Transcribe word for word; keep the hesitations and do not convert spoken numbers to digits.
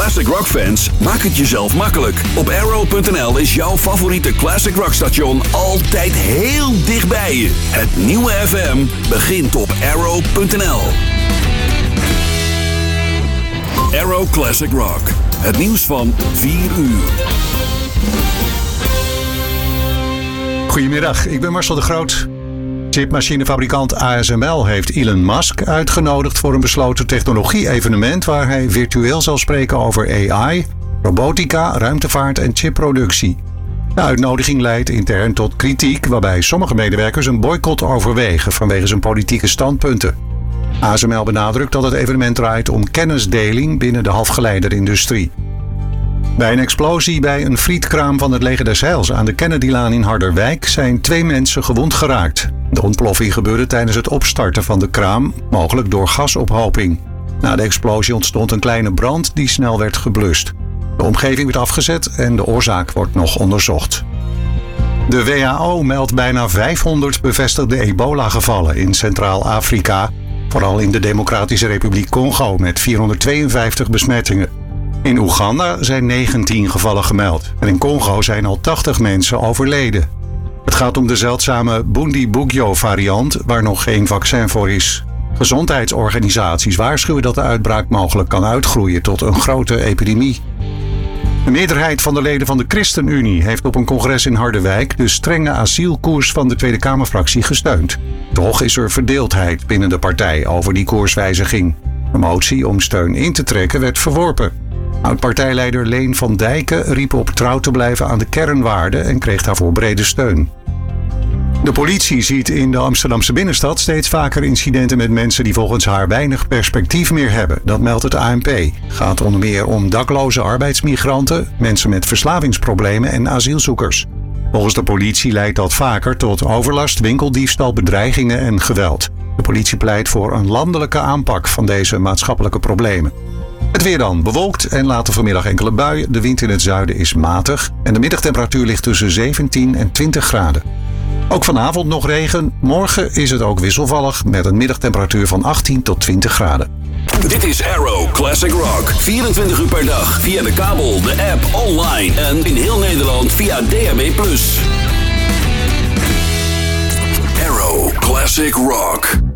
Classic Rock fans, maak het jezelf makkelijk. Op Arrow punt n l is jouw favoriete Classic Rock station altijd heel dichtbij je. Het nieuwe F M begint op Arrow punt n l. Arrow Classic Rock. Het nieuws van vier uur. Goedemiddag, ik ben Marcel de Groot. Chipmachinefabrikant A S M L heeft Elon Musk uitgenodigd voor een besloten technologie-evenement waar hij virtueel zal spreken over A I, robotica, ruimtevaart en chipproductie. De uitnodiging leidt intern tot kritiek, waarbij sommige medewerkers een boycott overwegen vanwege zijn politieke standpunten. A S M L benadrukt dat het evenement draait om kennisdeling binnen de halfgeleiderindustrie. Bij een explosie bij een frietkraam van het Leger des Heils aan de Kennedylaan in Harderwijk zijn twee mensen gewond geraakt. De ontploffing gebeurde tijdens het opstarten van de kraam, mogelijk door gasophoping. Na de explosie ontstond een kleine brand die snel werd geblust. De omgeving werd afgezet en de oorzaak wordt nog onderzocht. De W H O meldt bijna vijfhonderd bevestigde ebola-gevallen in Centraal-Afrika, vooral in de Democratische Republiek Congo met vierhonderdtweeënvijftig besmettingen. In Oeganda zijn negentien gevallen gemeld en in Congo zijn al tachtig mensen overleden. Het gaat om de zeldzame Bundibugyo-variant waar nog geen vaccin voor is. Gezondheidsorganisaties waarschuwen dat de uitbraak mogelijk kan uitgroeien tot een grote epidemie. De meerderheid van de leden van de ChristenUnie heeft op een congres in Harderwijk de strenge asielkoers van de Tweede Kamerfractie gesteund. Toch is er verdeeldheid binnen de partij over die koerswijziging. Een motie om steun in te trekken werd verworpen. Oud-partijleider Leen van Dijken riep op trouw te blijven aan de kernwaarden en kreeg daarvoor brede steun. De politie ziet in de Amsterdamse binnenstad steeds vaker incidenten met mensen die volgens haar weinig perspectief meer hebben. Dat meldt het A N P. Het gaat onder meer om dakloze arbeidsmigranten, mensen met verslavingsproblemen en asielzoekers. Volgens de politie leidt dat vaker tot overlast, winkeldiefstal, bedreigingen en geweld. De politie pleit voor een landelijke aanpak van deze maatschappelijke problemen. Het weer dan, bewolkt en later vanmiddag enkele buien. De wind in het zuiden is matig en de middagtemperatuur ligt tussen zeventien en twintig graden. Ook vanavond nog regen. Morgen is het ook wisselvallig met een middagtemperatuur van achttien tot twintig graden. Dit is Arrow Classic Rock. vierentwintig uur per dag via de kabel, de app, online en in heel Nederland via D A B plus. Arrow Classic Rock.